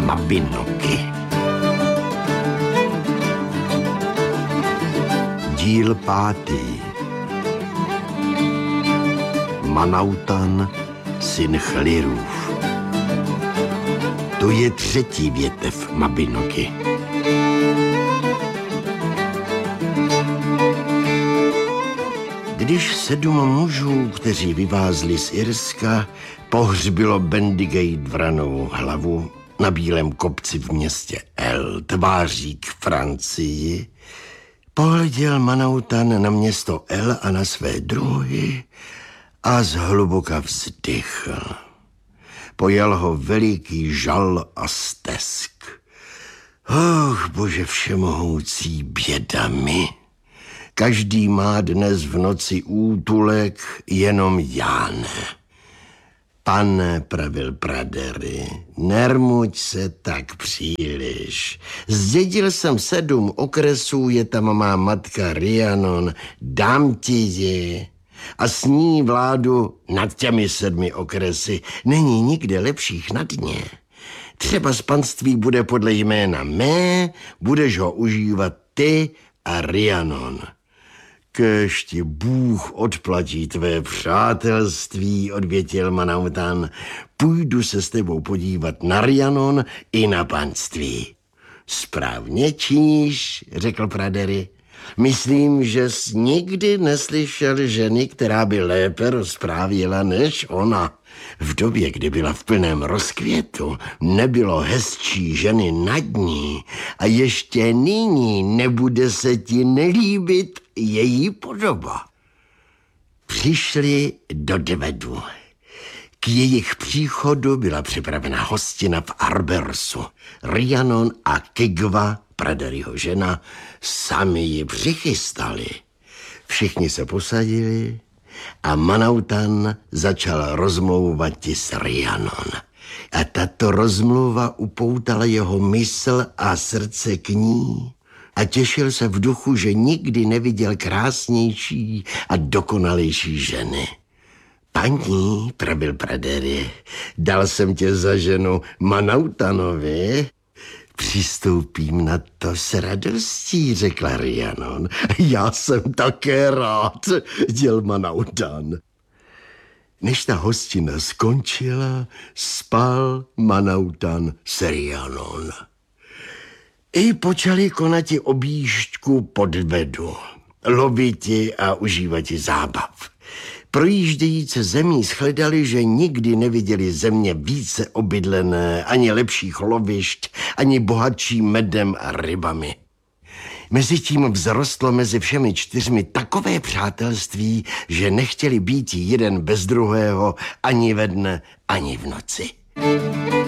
Mabinoky. Díl 5. Manautan, syn Chlirův. To je 3. větev Mabinoky. Když 7 mužů, kteří vyvázli z Irska, pohřbilo Bendigejt vranovou hlavu na bílém kopci v městě El, tváří k Francii, pohleděl Manautan na město El a na své druhy a zhluboka vzdychl. Pojal ho veliký žal a stesk. Bože všemohoucí, běda mi. Každý má dnes v noci útulek, jenom já ne. Pane, pravil Pradery, nermuď se tak příliš. Zdědil jsem 7 okresů, je tam má matka Rhiannon, dám ti ji. A s ní vládu nad těmi 7 okresy. Není nikde lepších nad ně. Třeba z panství bude podle jména mé, budeš ho užívat ty a Rhiannon. Kéž ti Bůh odplatí tvé přátelství, odvětil Manautan. Půjdu se s tebou podívat na Rhiannon i na panství. Správně činíš, řekl Pradery. Myslím, že jsi nikdy neslyšel ženy, která by lépe rozprávěla než ona. V době, kdy byla v plném rozkvětu, nebylo hezčí ženy nad ní a ještě nyní nebude se ti nelíbit její podoba. Přišli do Dvedu. K jejich příchodu byla připravena hostina v Arbersu. Rhiannon a Kigva, Praderyho žena, sami ji přichystali. Všichni se posadili a Manautan začal rozmlouvat s Rhiannon. A tato rozmluva upoutala jeho mysl a srdce k ní. A těšil se v duchu, že nikdy neviděl krásnější a dokonalejší ženy. Paní, pravil Pradery, dal jsem tě za ženu Manautanovi. Přistoupím na to s radostí, řekla Rhiannon. Já jsem také rád, děl Manautan. Než ta hostina skončila, spal Manautan s Rhiannon. I počali konati objížďku po Dvedu, loviti a užívati zábav. Projíždějící zemí shledali, že nikdy neviděli země více obydlené, ani lepších lovišť, ani bohatší medem a rybami. Mezitím vzrostlo mezi všemi 4 takové přátelství, že nechtěli být jeden bez druhého ani ve dne, ani v noci.